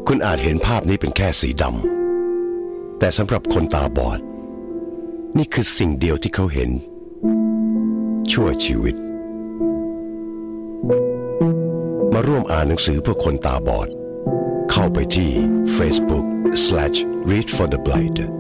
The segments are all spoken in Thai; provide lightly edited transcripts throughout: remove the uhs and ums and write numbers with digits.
คุณอาจเห็นภาพนี้เป็นแค่สีดำแต่สำหรับคนตาบอดนี่คือสิ่งเดียวที่เขาเห็นชั่วชีวิตมาร่วมอ่านหนังสือเพื่อคนตาบอดเข้าไปที่ Facebook/Read for the Blind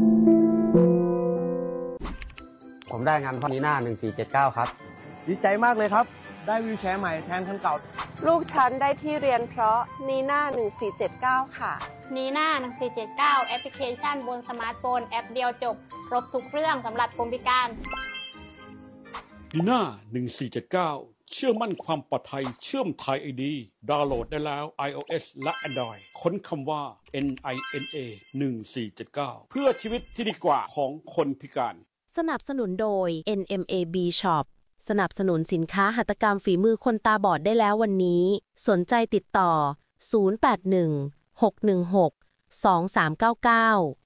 ผมได้งานพ่อนีน่า1479ครับดีใจมากเลยครับได้วีลแชร์ใหม่แทนคันเก่าลูกฉันได้ที่เรียนเพราะนีน่า1479ค่ะนีน่า1479แอปพลิเคชันบนสมาร์ทโฟนแอปเดียวจบครบทุกเรื่องสำหรับคนพิการนีน่า1479เชื่อมั่นความปลอดภัยเชื่อมไทย ID ดาวน์โหลดได้แล้ว iOS และ Android ค้นคำว่า NINA 1479เพื่อชีวิตที่ดีกว่าของคนพิการสนับสนุนโดย NMAB Shop สนับสนุนสินค้าหัตถกรรมฝีมือคนตาบอดได้แล้ววันนี้สนใจติดต่อ081 616 2399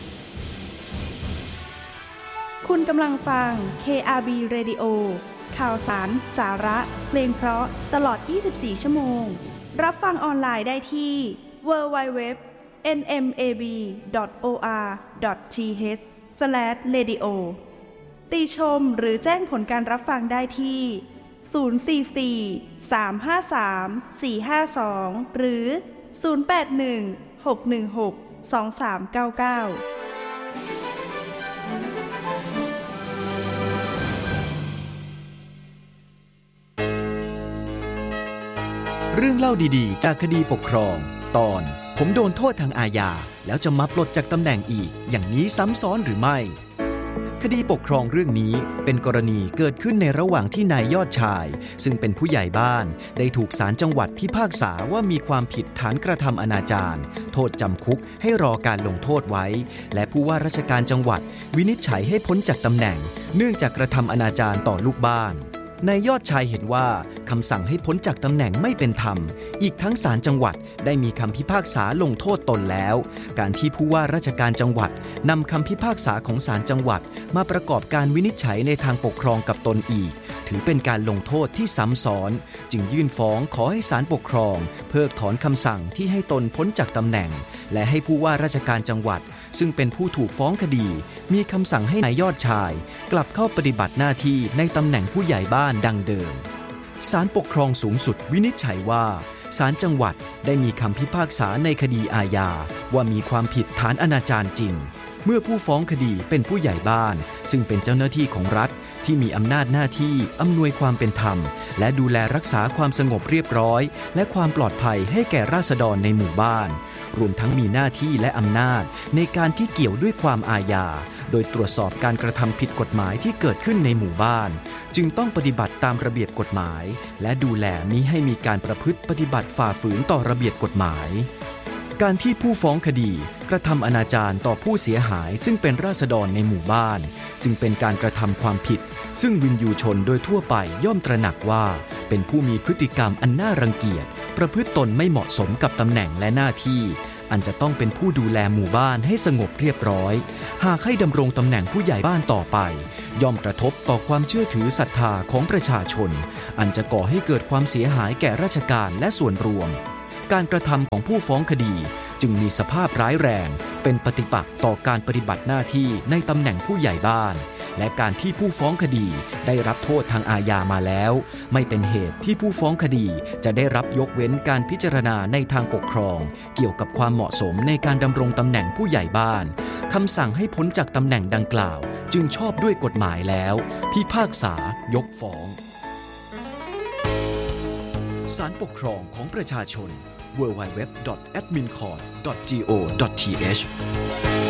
คุณกำลังฟัง KRB Radio ข่าวสารสาระเพลงเพราะตลอด24ชั่วโมงรับฟังออนไลน์ได้ที่ www.nmab.or.th/radio ติชมหรือแจ้งผลการรับฟังได้ที่044-353-452หรือ081-616-2399 เรื่องเล่าดีๆจากคดีปกครองตอนผมโดนโทษทางอาญาแล้วจะมาปลดจากตำแหน่งอีกอย่างนี้ซ้ำซ้อนหรือไม่คดีปกครองเรื่องนี้เป็นกรณีเกิดขึ้นในระหว่างที่นายยอดชายซึ่งเป็นผู้ใหญ่บ้านได้ถูกศาลจังหวัดพิพากษาว่ามีความผิดฐานกระทำอนาจารโทษจำคุกให้รอการลงโทษไว้และผู้ว่าราชการจังหวัดวินิจฉัยให้พ้นจากตำแหน่งเนื่องจากกระทำอนาจารต่อลูกบ้านนายยอดชายเห็นว่าคำสั่งให้พ้นจากตำแหน่งไม่เป็นธรรมอีกทั้งศาลจังหวัดได้มีคำพิพากษาลงโทษตนแล้วการที่ผู้ว่าราชการจังหวัดนำคำพิพากษาของศาลจังหวัดมาประกอบการวินิจฉัยในทางปกครองกับตนอีกถือเป็นการลงโทษที่ซ้ำซ้อนจึงยื่นฟ้องขอให้ศาลปกครองเพิกถอนคำสั่งที่ให้ตนพ้นจากตำแหน่งและให้ผู้ว่าราชการจังหวัดซึ่งเป็นผู้ถูกฟ้องคดีมีคำสั่งให้นายยอดชายกลับเข้าปฏิบัติหน้าที่ในตำแหน่งผู้ใหญ่บ้านดังเดิมศาลปกครองสูงสุดวินิจฉัยว่าศาลจังหวัดได้มีคำพิพากษาในคดีอาญาว่ามีความผิดฐานอนาจารจริงเมื่อผู้ฟ้องคดีเป็นผู้ใหญ่บ้านซึ่งเป็นเจ้าหน้าที่ของรัฐที่มีอำนาจหน้าที่อำนวยความเป็นธรรมและดูแลรักษาความสงบเรียบร้อยและความปลอดภัยให้แก่ราษฎรในหมู่บ้านรวมทั้งมีหน้าที่และอำนาจในการที่เกี่ยวด้วยความอาญาโดยตรวจสอบการกระทำผิดกฎหมายที่เกิดขึ้นในหมู่บ้านจึงต้องปฏิบัติตามระเบียบกฎหมายและดูแลมิให้มีการประพฤติปฏิบัติฝ่าฝืนต่อระเบียบกฎหมายการที่ผู้ฟ้องคดีกระทำอนาจารต่อผู้เสียหายซึ่งเป็นราษฎรในหมู่บ้านจึงเป็นการกระทำความผิดซึ่งวินยูชนโดยทั่วไปย่อมตระหนักว่าเป็นผู้มีพฤติกรรมอันน่ารังเกียจประพฤติตนไม่เหมาะสมกับตำแหน่งและหน้าที่อันจะต้องเป็นผู้ดูแลหมู่บ้านให้สงบเรียบร้อยหากให้ดำรงตำแหน่งผู้ใหญ่บ้านต่อไปย่อมกระทบต่อความเชื่อถือศรัทธาของประชาชนอันจะก่อให้เกิดความเสียหายแก่ราชการและส่วนรวมการกระทำของผู้ฟ้องคดีจึงมีสภาพร้ายแรงเป็นปฏิปักษ์ต่อการปฏิบัติหน้าที่ในตำแหน่งผู้ใหญ่บ้านและการที่ผู้ฟ้องคดีได้รับโทษทางอาญามาแล้วไม่เป็นเหตุที่ผู้ฟ้องคดีจะได้รับยกเว้นการพิจารณาในทางปกครองเกี่ยวกับความเหมาะสมในการดำรงตำแหน่งผู้ใหญ่บ้านคำสั่งให้พ้นจากตำแหน่งดังกล่าวจึงชอบด้วยกฎหมายแล้วพิพากษายกฟ้องศาลปกครองของประชาชนwww.admincourt.go.th